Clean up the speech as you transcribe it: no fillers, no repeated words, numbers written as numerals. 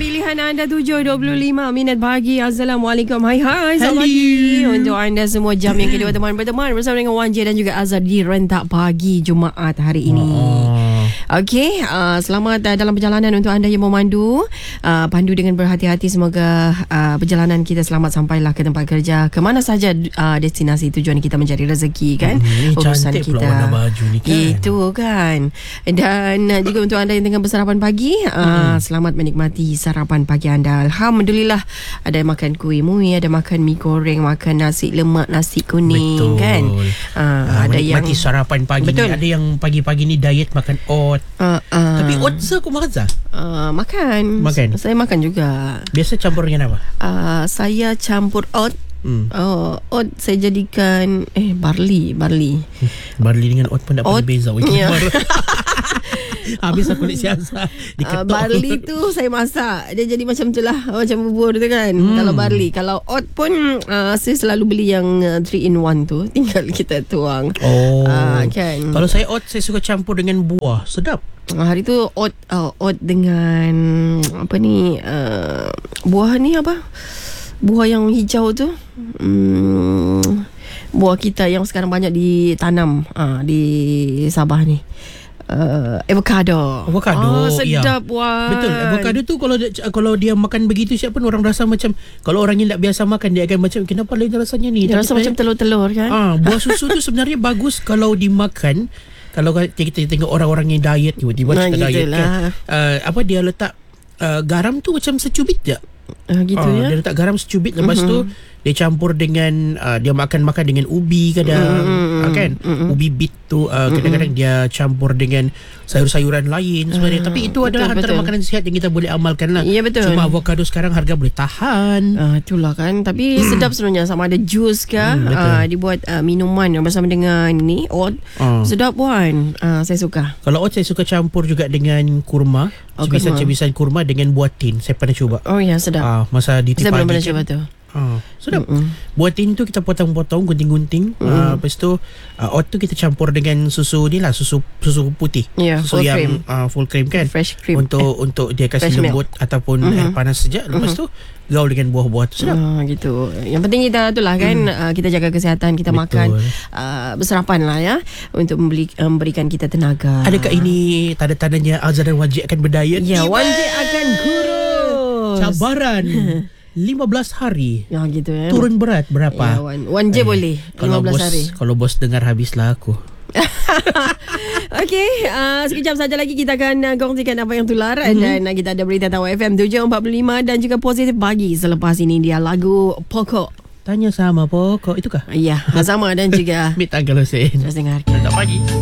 Pilihan anda 7.25 minit pagi. Assalamualaikum. Hai selamat pagi untuk anda semua. Jam yang kedua teman berteman bersama dengan Wan J dan juga Azhar di Rentak Pagi Jumaat hari ini. Okey, selamat dalam perjalanan untuk anda yang memandu. Pandu dengan berhati-hati. Semoga perjalanan kita selamat sampailah ke tempat kerja, ke mana saja destinasi tujuan kita mencari rezeki kan. Urusan cantik kita pula warna baju ni kan. itu kan. Dan juga untuk anda yang tengah bersarapan pagi, selamat menikmati sarapan pagi anda. Alhamdulillah, ada yang makan kuih muih, ada makan mi goreng, makan nasi lemak, nasi kuning. Betul Kan. Ada yang menikmati sarapan pagi ni. Ada yang pagi-pagi ni diet makan oat. Tapi oat aku makan tak? Makan. Saya makan juga. Biasa campur dengan apa? Saya campur oat. Oat saya jadikan barley. Barley dengan oat pun tak paling beza. Ya. Habis aku nak siasat diketuk. Barley tu saya masak, dia jadi macam tu lah, macam bubur tu kan. Kalau barley, kalau oat pun saya selalu beli yang 3-in-1 tu, tinggal kita tuang. Kan. Kalau saya oat, saya suka campur dengan buah. Sedap. Hari tu oat dengan apa ni, buah ni apa, buah yang hijau tu, buah kita yang sekarang banyak ditanam di Sabah ni. Avocado. Sedap Wan. Betul. Avocado tu kalau dia makan begitu siap pun orang rasa macam, kalau orang yang tak biasa makan, dia akan macam kenapa lain rasanya ni. Dia rasa macam telur-telur kan. Buah susu tu sebenarnya bagus kalau dimakan. Kalau kita tengok orang-orang yang diet, tiba-tiba kita diet kan, dia letak garam tu macam secubit je. Gitu ya. Dia letak garam secubit. Lepas tu dia campur dengan dia makan dengan ubi kadang, kan. Ubi bit tu kadang-kadang dia campur dengan sayur-sayuran lain sebenarnya. Tapi itu adalah antara makanan sihat yang kita boleh amalkan lah. Ya, betul. Cuma avocado sekarang harga boleh tahan. Itulah kan. Tapi sedap sebenarnya. Sama ada jus ke, dibuat minuman bersama dengan ni oat. Sedap Wan. Saya suka. Kalau oat saya suka campur juga dengan kurma. Cebisan kurma dengan buah tin. Saya pernah cuba. Oh ya, sedap. Masa di Saya belum pernah cuba tu. Sedap. Buah tin tu kita potong-potong, gunting-gunting. Lepas tu oat tu kita campur dengan susu ni lah, susu putih. Susu full yang cream. Full cream kan. Fresh cream. Untuk dia kasih lembut ataupun air panas saja. Lepas tu gaul dengan buah-buah tu. Sedap. Gitu. Yang penting kita tu lah kan, kita jaga kesihatan, kita makan bersarapan lah ya, untuk memberikan kita tenaga. Adakah ini tanda-tandanya Azhar dan Wan J akan berdiet? Ya, Wan J akan kurus. Cabaran 15 hari. Ya gitu ya. Turun berat berapa? Ya, Wan J boleh 15 hari. Kalau bos dengar habislah aku. Okey, sekejap saja lagi kita akan kongsikan apa yang tular. Dan kita ada berita tahu FM 745 dan juga Positif Pagi. Selepas ini dia lagu Pokok. Tanya sama Pokok, itu kah? Ya, sama dan juga Mit Tanggal Hussein. Terus dengar. Selamat pagi.